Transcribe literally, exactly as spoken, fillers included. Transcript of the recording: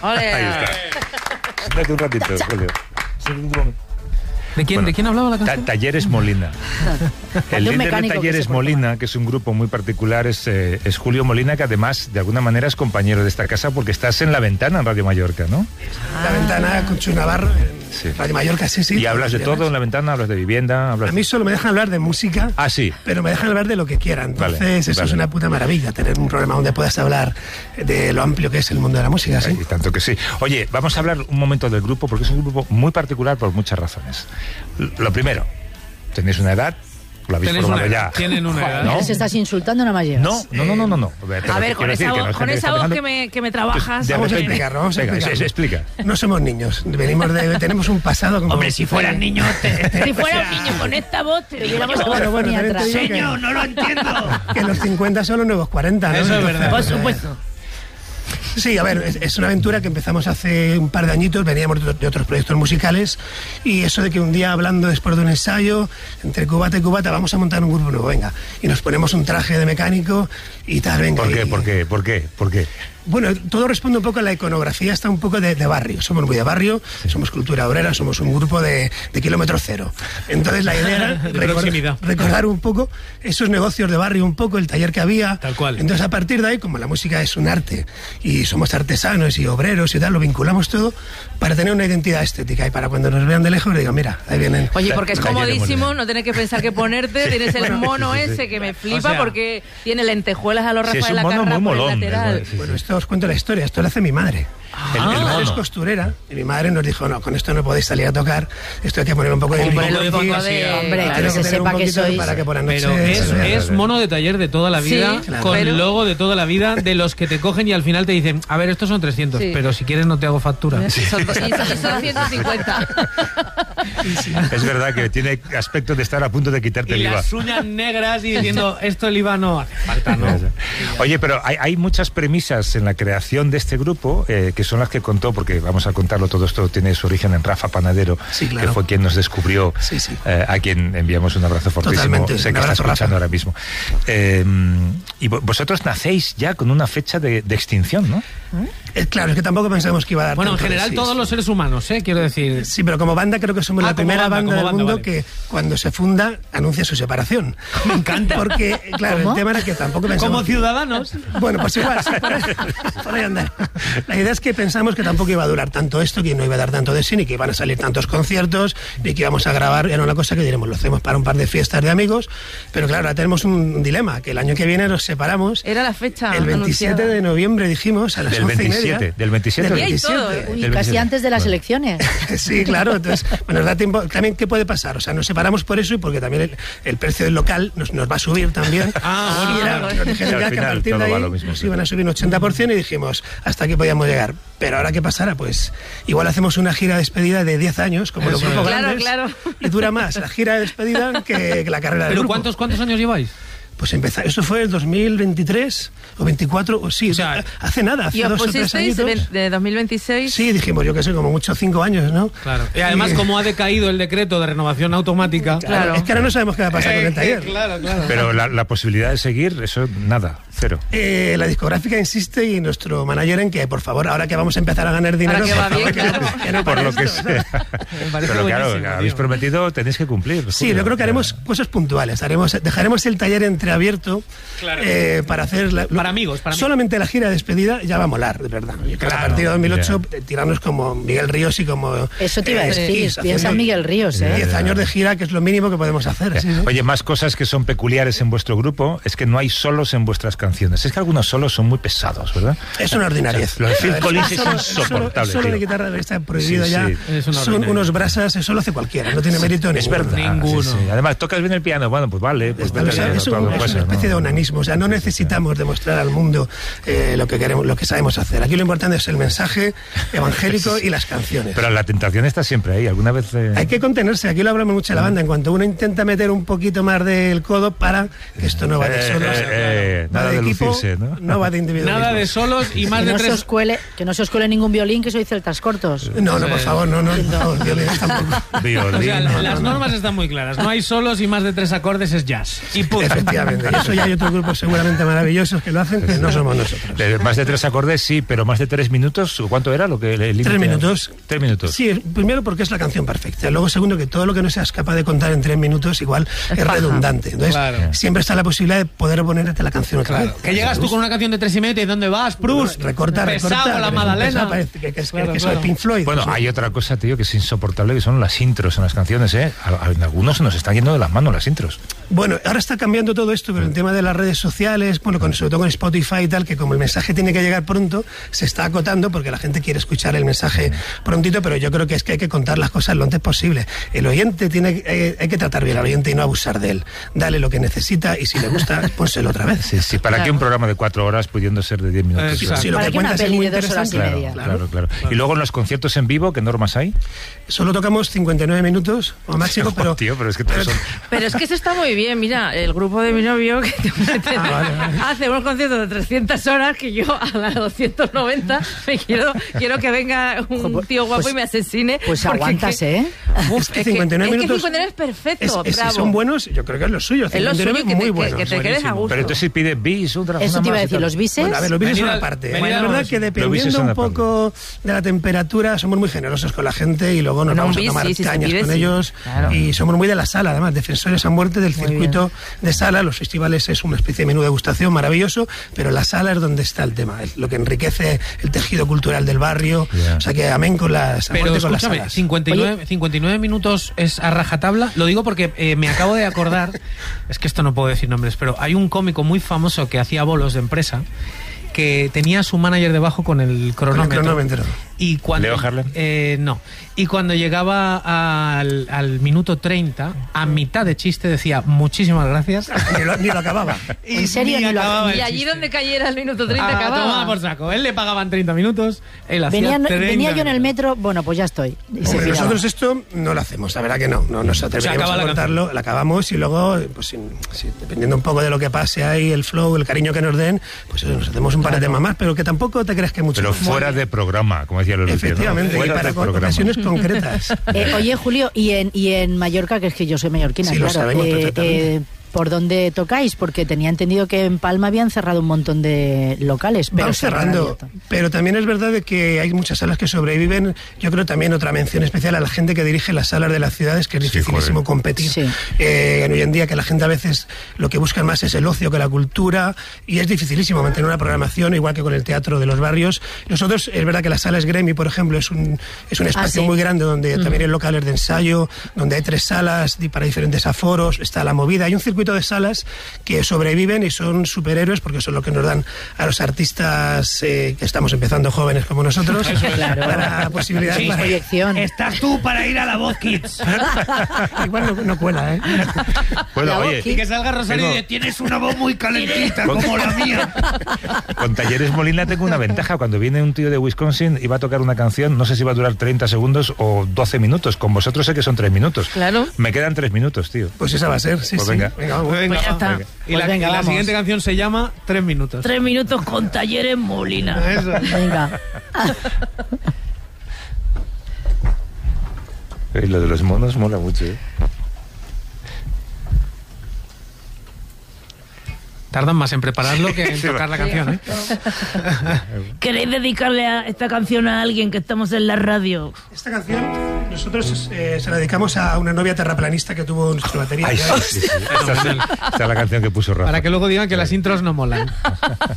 Olé. Ahí está. Siéntate un ratito, Julio. ¿De quién, Bueno, ¿De quién hablaba la canción? Ta Talleres Molina. El líder de Talleres que Molina, que es un grupo muy particular, es, eh, es Julio Molina, que además, de alguna manera, es compañero de esta casa porque estás en La Ventana, en Radio Mallorca, ¿no? La Ventana con Chu Navarro, en Sí. Radio Mallorca, sí, sí. Y hablas de todo en La Ventana, hablas de vivienda, hablas A mí solo me dejan hablar de música, Ah, sí. pero me dejan hablar de lo que quieran. Entonces, Vale, eso vale. es una puta maravilla, tener un programa donde puedas hablar de lo amplio que es el mundo de la música, ¿sí? Y tanto que sí. Oye, vamos a hablar un momento del grupo, porque es un grupo muy particular por muchas razones. L- Lo primero, tenéis una edad, lo habéis Tenéis formado una ya. edad, tienen una edad. ¿No? Les estás insultando, nada más llegas. No, no, no, no, no. no. Pero A ver, quiero con decir esa que no voz, es con gente que esa está voz empezando. que me, que me trabajas. De Vamos a repente- explicarlo, vamos a Venga, explicarlo. es- explica. No somos niños, venimos de, tenemos un pasado como... Hombre, si fueran niños, te- te- si fuera un niño con esta voz, te diríamos, Bueno, bueno, Ni también te atrás. digo que- señor, no lo entiendo. que los cincuenta son los nuevos cuarenta, ¿no? Eso es verdad. Por eh, supuesto. Sí, a ver, es, es una aventura que empezamos hace un par de añitos, veníamos de, de otros proyectos musicales, y eso de que un día hablando después de un ensayo, entre cubata y cubata, vamos a montar un grupo nuevo, venga, y nos ponemos un traje de mecánico y tal, venga. ¿Por qué? y- ¿Por qué? ¿Por qué? ¿Por qué? Bueno, todo responde un poco a la iconografía, está un poco de, de barrio. Somos muy de barrio, somos cultura obrera, somos un grupo de, de kilómetro cero. Entonces la idea era recordar, proximidad. recordar un poco esos negocios de barrio, un poco el taller que había. Tal cual. Entonces a partir de ahí, como la música es un arte y somos artesanos y obreros y tal, lo vinculamos todo para tener una identidad estética y para cuando nos vean de lejos digan, mira, ahí vienen. Oye, porque es Taller de comodísimo, Molina. no tienes que pensar qué ponerte, tienes el mono ese que me flipa O sea, porque tiene lentejuelas a los Sí, es Rafael un mono Acarra muy por el molón. lateral. es- sí, Bueno, sí. esto os cuento la historia, esto lo hace mi madre. El- el Mi madre es mono. costurera y mi madre nos dijo, no, con esto no podéis salir a tocar, esto hay que poner un poco de Hombre, brillo un aquí, poco de- Hombre, tiene que que se tener un sepa que poquito sois- para que por la noche Pero es, se vea. es mono de taller de toda la vida, Sí, con pero- logo de toda la vida, de los que te cogen y al final te dicen, a ver, estos son trescientos, Sí. pero si quieres no te hago factura. Son, y son, y son ciento cincuenta. Es verdad que tiene aspecto de estar a punto de quitarte Y el I V A. las uñas negras y diciendo, esto el I V A no hace falta, ¿no? Oye, pero hay, hay muchas premisas en la creación de este grupo eh, que son las que contó, porque vamos a contarlo, todo esto tiene su origen en Rafa Panadero, Sí, claro. que fue quien nos descubrió, Sí, sí. eh, a quien enviamos un abrazo fortísimo. Totalmente, Sé un que está abrazo, escuchando Rafa. ahora mismo. Eh, y vo- vosotros nacéis ya con una fecha de, de extinción, ¿no? Eh, claro, es que tampoco pensamos que iba a dar Bueno, en tanto de general sí, todos sí. los seres humanos, ¿eh? Quiero decir... Sí, pero como banda creo que somos Ah, la como primera banda, banda, como del banda, mundo vale. que cuando se funda anuncia su separación. Me encanta. Porque, claro, ¿Cómo? el tema era que tampoco pensamos... Como que- ciudadanos. Bueno, pues igual, sí, por ahí, por ahí andar. La idea es que pensamos que tampoco iba a durar tanto esto, que no iba a dar tanto de sí, ni que iban a salir tantos conciertos, ni que íbamos a grabar. Era una cosa que diremos, lo hacemos para un par de fiestas de amigos, pero claro, ahora tenemos un dilema, que el año que viene nos separamos. Era la fecha El veintisiete anunciada. de noviembre dijimos, a las Del once y media. veintisiete, del veintisiete. Del Y ahí todo, veintisiete. Uy, Del casi veintisiete. antes de las Bueno. elecciones. Sí, claro, entonces, bueno, nos da tiempo. También, ¿qué puede pasar? O sea, nos separamos por eso y porque también el, el precio del local nos, nos va a subir también. Ah, bueno, y era, claro. nos dijeron Sí, al ya que a final partir de todo va ahí lo mismo, nos sí. iban a subir un ochenta por ciento y dijimos, hasta aquí podíamos llegar. Pero ahora, ¿qué pasará? Pues igual hacemos una gira de despedida de diez años, como los Eso grupos es. Claro, grandes, claro. y dura más la gira de despedida que, que la carrera del ¿Pero grupo. cuántos, cuántos años lleváis? Pues empezar, eso fue el dos mil veintitrés o veinticuatro, o sí, O sea, hace nada, hace ¿Y os dos o tres pusisteis añitos. de dos mil veintiséis? Sí, dijimos, yo qué sé, como mucho cinco años, ¿no? Claro. Y además, Y- como ha decaído el decreto de renovación automática... Claro. Es que ahora no sabemos qué va a pasar con el taller. Claro, claro. Pero la, la posibilidad de seguir, eso nada, cero. Eh, la discográfica insiste y nuestro manager en que, por favor, ahora que vamos a empezar a ganar dinero, Ahora que va por favor, bien, que no- claro. que no Por pare lo que esto, sea. Me parece Pero claro, buenísimo, habéis tío. prometido, tenéis que cumplir. Sí, Julio. yo creo que haremos cosas puntuales. Haremos, dejaremos el taller entreabierto Claro. eh, para hacer... la- Para amigos, para amigos. Solamente la gira de despedida ya va a molar, de verdad. Yo creo que a Claro, partir de dos mil ocho, ya. eh, tirarnos como Miguel Ríos y como... Eso te iba a eh, decir. Kiss, Piensa en haciendo Miguel Ríos, ¿eh? diez años de gira, que es lo mínimo que podemos hacer. sí, sí. Oye, más cosas que son peculiares en vuestro grupo es que no hay solos en vuestras canciones. Es que algunos solos son muy pesados, ¿verdad? Es una ordinariez. Lo de Phil Collins es Solo- insoportable, Solo, solo de tío. guitarra está prohibido Sí, ya. sí. Es una Son ordinaria. unos brasas, eso lo hace cualquiera, no tiene mérito Es ninguno. verdad. Ninguno. sí, sí. Además, tocas bien el piano. Bueno, pues vale. Pues Pero, vete o sea, bien, es, otro un- algo es puede una ser, especie ¿no? de onanismo, o sea, no necesitamos demostrar al mundo eh, lo que queremos, lo que sabemos hacer. Aquí lo importante es el mensaje evangélico y las canciones. Pero la tentación está siempre ahí. ¿Alguna vez...? eh, Hay que contenerse, aquí lo hablamos mucho en la banda, en cuanto uno intenta meter un poquito más del codo para que esto no va de Eh, solos, eh, eh, va nada de equipo, lucirse, ¿no? va de individualismo. Nada de solos y más Que de no, se os tres... cuele, que no se os cuele ningún violín, que soy celtas cortos. No, no, por favor, no, no, no, violines tampoco. Violín. O sea, no, no, las no. normas están muy claras. No hay solos y más de tres acordes es jazz. Y punto. Efectivamente. Efectivamente. Y eso ya hay otros grupos seguramente maravillosos que lo hacen, que no somos nosotros. De más de tres acordes, sí, pero más de tres minutos, ¿cuánto era lo que el límite? Tres minutos. Tres minutos. Sí, primero porque es la canción perfecta. Luego, segundo, que todo lo que no seas capaz de contar en tres minutos igual es, es redundante. Entonces, claro. siempre está la posibilidad de poder ponerte la canción otra Claro. vez. Que llegas tú con una canción de tres y media y ¿dónde vas, Prus? Recorta, Pesado, recorta. la pero Madalena. pesado, parece que, que es, Claro, que es claro. Pink Floyd. Bueno, pues, hay otra cosa, tío, que es insoportable, que son las intros en las canciones, ¿eh? A- a- En algunos se nos están yendo de las manos las intros. Bueno, ahora está cambiando todo esto con el tema de las redes sociales, bueno, con, sobre todo con Spotify y tal, que como el mensaje tiene que llegar pronto, se está acotando porque la gente quiere escuchar el mensaje prontito, pero yo creo que es que hay que contar las cosas lo antes posible. El oyente tiene, eh, hay que tratar bien al oyente y no abusar de él. Dale lo que necesita y si le gusta, pónselo otra vez. Sí, sí, ¿para Claro. qué un programa de cuatro horas pudiendo ser de diez minutos? Exacto. Si lo ¿Para que qué una cuentas es peli muy de dos horas y interesante, media? Claro, claro, claro. Y luego en los conciertos en vivo, ¿qué normas hay? Solo tocamos cincuenta y nueve minutos o máximo, pero... Tío, pero es que todos son... Pero es que eso está muy bien. Mira, el grupo de mi novio que te mete- Ah, vale, vale. hace unos conciertos de trescientas horas que yo a las doscientos noventa me quiero, quiero que venga un tío guapo Pues- y me asesine. Pues porque aguantas, que- ¿eh? Uf, Es que cincuenta y nueve es que minutos cincuenta y nueve es perfecto, Es- es- bravo. si son buenos, yo creo que es lo suyo. Es lo cincuenta y nueve suyo, que muy te, buenos. que, que te quedes a buenísimo. gusto. Pero entonces si pide bis, otra Eso una te iba a más y decir, tal. los bises. Bueno, a ver, los bises Venid son al- aparte. venid La al- verdad que Los bises dependiendo son un aparte. poco de la temperatura, somos muy generosos con la gente y luego nos No, vamos un a bis, tomar sí, sí, se cañas pide, con sí. ellos. Claro. Y somos muy de la sala, además, defensores a muerte del circuito de sala. Los festivales es una especie de menú de degustación maravilloso, pero la sala es donde está el tema, es lo que enriquece el tejido cultural del barrio. Yeah. O sea que amén con las, a Pero muerte con las escúchame, salas. cincuenta y nueve, cincuenta y nueve minutos es a rajatabla. Lo digo porque eh, me acabo de acordar, es que esto no puedo decir nombres, pero hay un cómico muy famoso que hacía bolos de empresa que tenía a su manager debajo con el cronómetro. cronómetro. Y cuando, ¿Leo Harlem? Eh, no. Y cuando llegaba al, al minuto treinta, a mitad de chiste decía muchísimas gracias. Ni lo, ni lo acababa. Y ¿En serio? ni Ni lo- acababa el Y allí chiste. donde cayera el minuto treinta Ah, acababa. tomaba por saco. Él le pagaban treinta minutos, él hacía Venía, treinta venía yo en el minutos. metro, bueno, pues ya estoy. Y se Hombre, piraba. nosotros esto no lo hacemos, la verdad que no, no nos atreveríamos acaba a la cortarlo, la acabamos y luego, pues sin- sin- dependiendo un poco de lo que pase ahí, el flow, el cariño que nos den, pues eso, nos hacemos un par de temas más, pero que tampoco te creas que mucho. Pero más. fuera de programa, como decía los Efectivamente, y fuera para de con- programa. ocasiones concretas. Eh, oye, Julio, y en, y en Mallorca, que es que yo soy mallorquina, Sí, lo claro. sabemos eh, perfectamente. eh, ¿por dónde tocáis? Porque tenía entendido que en Palma habían cerrado un montón de locales. Pero Van se habrán cerrando, abierto. pero también es verdad de que hay muchas salas que sobreviven. Yo creo también otra mención especial a la gente que dirige las salas de las ciudades, que es Sí, dificilísimo joder. competir. Sí. Eh, hoy en día que la gente a veces lo que busca más es el ocio que la cultura y es dificilísimo mantener una programación, igual que con el teatro de los barrios. Nosotros, es verdad que la sala Esgremi, por ejemplo, es un, es un espacio sí. muy grande donde también hay locales de ensayo, donde hay tres salas di- para diferentes aforos, está la movida. Hay un circuito de salas que sobreviven y son superhéroes porque son lo que nos dan a los artistas eh, que estamos empezando jóvenes como nosotros Claro. para posibilidades Sí, para- proyección. Estás tú para ir a la Voz Kids. igual no, no cuela, ¿eh? Bueno, La oye, voz, Y que salga Rosario y Tengo- dice, tienes una voz muy calentita Con- como la mía. con Talleres Molina tengo una ventaja. Cuando viene un tío de Wisconsin y va a tocar una canción, no sé si va a durar treinta segundos o doce minutos. Con vosotros sé que son tres minutos. Claro. Me quedan tres minutos, tío. Pues esa va a ser, sí, Pues sí. venga. vamos. Venga, Pues ya está. venga. Y Pues la, venga, y la vamos. siguiente canción se llama Tres minutos. Tres minutos con Talleres Molina. Eso. Venga. Eh, Lo de los monos mola mucho, ¿eh? Tardan más en prepararlo que en Sí, tocar la va. canción, ¿eh? ¿Queréis dedicarle a esta canción a alguien que estamos en la radio? Esta canción nosotros eh, se la dedicamos a una novia terraplanista que tuvo nuestra batería. Ay, sí, sí, sí. Esta, es, esta es la canción que puso Rafa. Para que luego digan que las intros no molan.